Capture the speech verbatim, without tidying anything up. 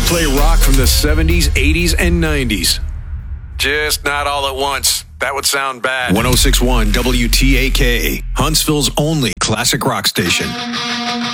play rock from the seventies, eighties, and nineties. Just not all at once. That would sound bad. one oh six point one W T A K, Huntsville's only classic rock station.